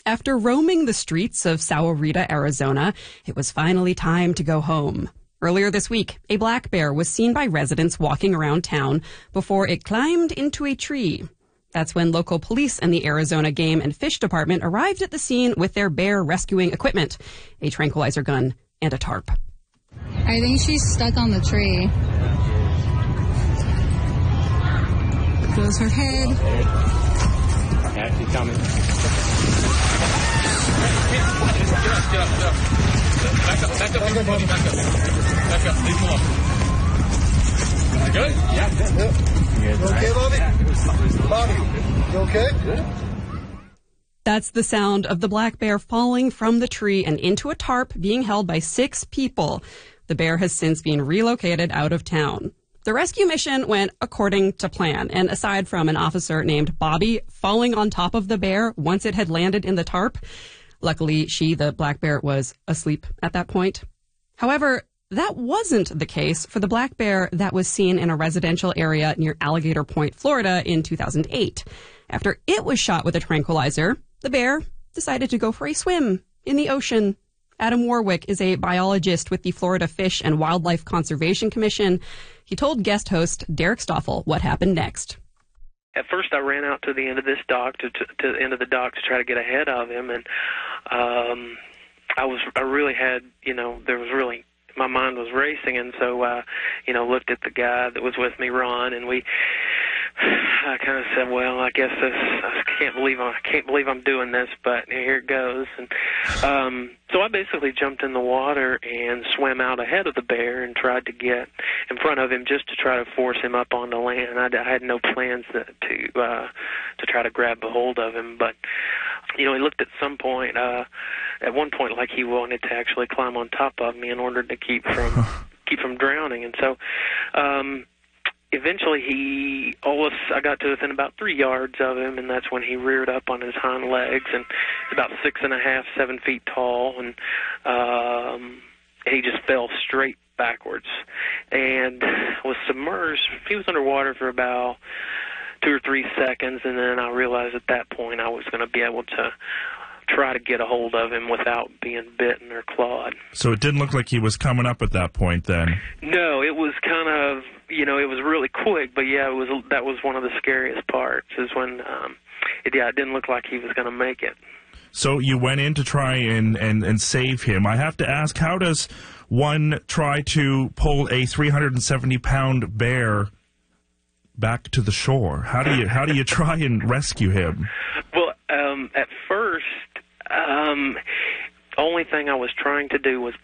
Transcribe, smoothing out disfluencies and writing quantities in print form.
After roaming the streets of Sahuarita, Arizona, it was finally time to go home. Earlier this week, a black bear was seen by residents walking around town before it climbed into a tree. That's when local police and the Arizona Game and Fish Department arrived at the scene with their bear rescuing equipment, a tranquilizer gun and a tarp. I think she's stuck on the tree. Goes her head. Yeah, she's coming. Get up. Back up. Back up. Leave him alone. Good? Yeah, good. You okay, Bobby? Bobby, you okay? Good. That's the sound of the black bear falling from the tree and into a tarp being held by 6 people. The bear has since been relocated out of town. The rescue mission went according to plan, and aside from an officer named Bobby falling on top of the bear once it had landed in the tarp, luckily the black bear, was asleep at that point. However, that wasn't the case for the black bear that was seen in a residential area near Alligator Point, Florida in 2008. After it was shot with a tranquilizer, the bear decided to go for a swim in the ocean. Adam Warwick is a biologist with the Florida Fish and Wildlife Conservation Commission. He told guest host Derek Stoffel what happened next. At first, I ran out to the end of this dock, to the end of the dock, to try to get ahead of him, and my mind was racing, and so looked at the guy that was with me, Ron, and I kind of said, well, I guess I can't believe I'm doing this, but here it goes. And so I basically jumped in the water and swam out ahead of the bear and tried to get in front of him just to try to force him up onto land. I had no plans to try to grab a hold of him, but he looked at one point like he wanted to actually climb on top of me in order to keep from drowning, and so. Eventually, I got to within about 3 yards of him, and that's when he reared up on his hind legs, and he's about 6.5, 7 feet tall, and he just fell straight backwards and was submerged. He was underwater for about 2 or 3 seconds, and then I realized at that point I was going to be able to try to get a hold of him without being bitten or clawed. So it didn't look like he was coming up at that point then? No, it was kind of, it was really quick, but yeah, that was one of the scariest parts, is when, it didn't look like he was going to make it. So you went in to try and save him. I have to ask, how does one try to pull a 370-pound bear back to the shore? How do you try and rescue him? Well, at first, only thing I was trying to do was